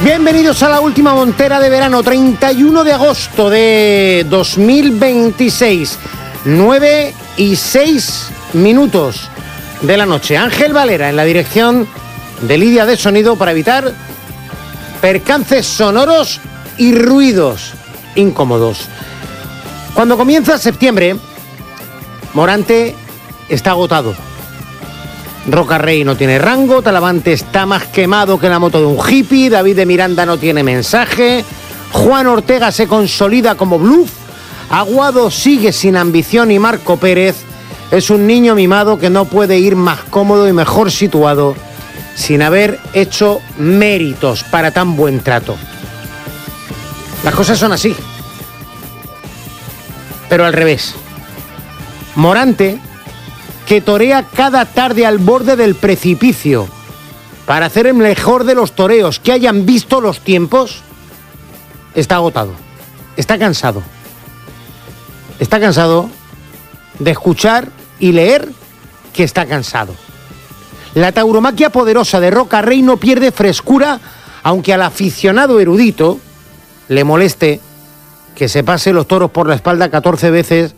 Bienvenidos a la última montera de verano, 31 de agosto de 2026, 9:06 de la noche. Ángel Valera en la dirección de Lidia de Sonido para evitar percances sonoros y ruidos incómodos. Cuando comienza septiembre, Morante está agotado. Roca Rey no tiene rango, Talavante está más quemado que la moto de un hippie, David de Miranda no tiene mensaje, Juan Ortega se consolida como bluff, Aguado sigue sin ambición y Marco Pérez es un niño mimado que no puede ir más cómodo y mejor situado sin haber hecho méritos para tan buen trato. Las cosas son así, pero al revés. Morante, que torea cada tarde al borde del precipicio para hacer el mejor de los toreos que hayan visto los tiempos, está agotado, está cansado. Está cansado de escuchar y leer que está cansado. La tauromaquia poderosa de Roca Rey no pierde frescura, aunque al aficionado erudito le moleste que se pase los toros por la espalda 14 veces.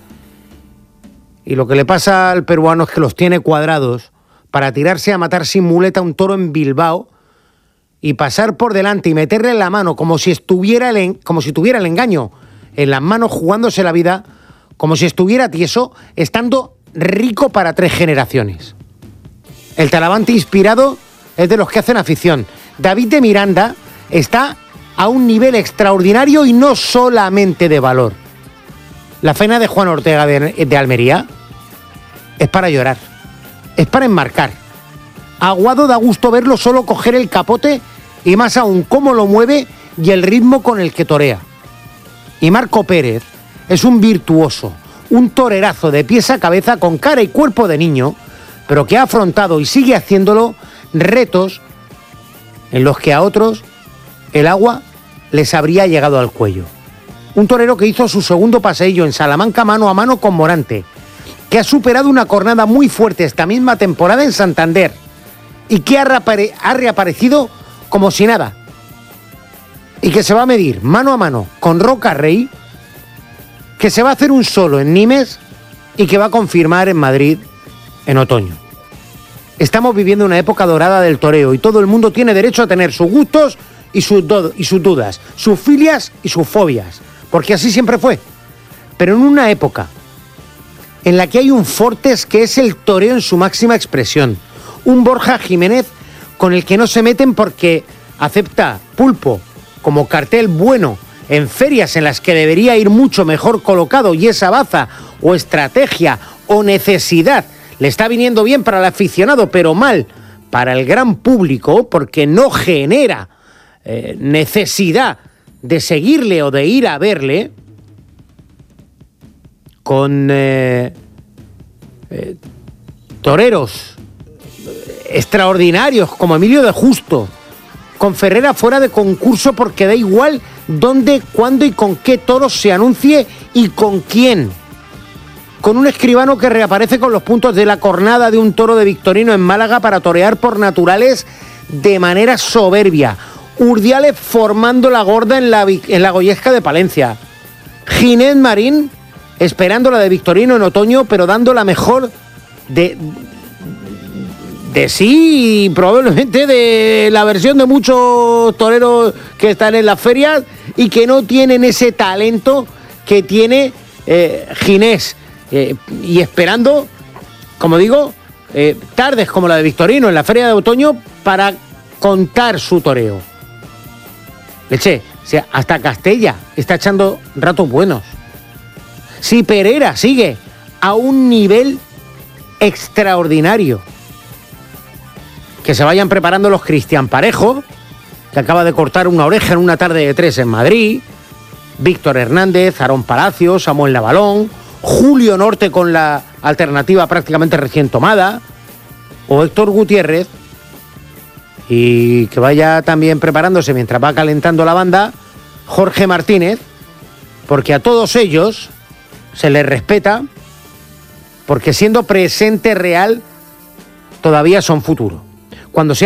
Y lo que le pasa al peruano es que los tiene cuadrados para tirarse a matar sin muleta a un toro en Bilbao y pasar por delante y meterle en la mano como si tuviera el engaño en las manos, jugándose la vida, como si estuviera tieso, estando rico para 3 generaciones. El Talavante inspirado es de los que hacen afición. David de Miranda está a un nivel extraordinario y no solamente de valor. La faena de Juan Ortega de Almería es para llorar, es para enmarcar. Aguado da gusto verlo solo coger el capote y más aún cómo lo mueve y el ritmo con el que torea. Y Marco Pérez es un virtuoso, un torerazo de pies a cabeza con cara y cuerpo de niño, pero que ha afrontado y sigue haciéndolo retos en los que a otros el agua les habría llegado al cuello. Un torero que hizo su segundo paseillo en Salamanca mano a mano con Morante, que ha superado una cornada muy fuerte esta misma temporada en Santander y que ha reaparecido como si nada, y que se va a medir mano a mano con Roca Rey, que se va a hacer un solo en Nimes y que va a confirmar en Madrid en otoño. Estamos viviendo una época dorada del toreo y todo el mundo tiene derecho a tener sus gustos y sus dudas, sus filias y sus fobias, porque así siempre fue. Pero en una época en la que hay un Fortes que es el toreo en su máxima expresión, un Borja Jiménez con el que no se meten porque acepta pulpo como cartel bueno en ferias en las que debería ir mucho mejor colocado y esa baza o estrategia o necesidad le está viniendo bien para el aficionado, pero mal para el gran público porque no genera necesidad de seguirle o de ir a verle, con toreros extraordinarios como Emilio de Justo, con Ferrera fuera de concurso porque da igual dónde, cuándo y con qué toros se anuncie y con quién, con un Escribano que reaparece con los puntos de la cornada de un toro de Victorino en Málaga para torear por naturales de manera soberbia, Urdiales formando la gorda en la Goyesca de Palencia, Ginés Marín esperando la de Victorino en otoño, pero dando la mejor de sí y probablemente de la versión de muchos toreros que están en las ferias y que no tienen ese talento que tiene Ginés, y esperando, como digo, tardes como la de Victorino en la feria de otoño para contar su toreo. Leche, o sea, hasta Castella está echando ratos buenos. Si Pereira sigue a un nivel extraordinario, que se vayan preparando los Cristian Parejo, que acaba de cortar una oreja en una tarde de 3 en Madrid, Víctor Hernández, Aarón Palacios, Samuel Navalón, Julio Norte con la alternativa prácticamente recién tomada, o Héctor Gutiérrez, y que vaya también preparándose mientras va calentando la banda Jorge Martínez, porque a todos ellos se les respeta, porque siendo presente real todavía son futuro. Cuando sea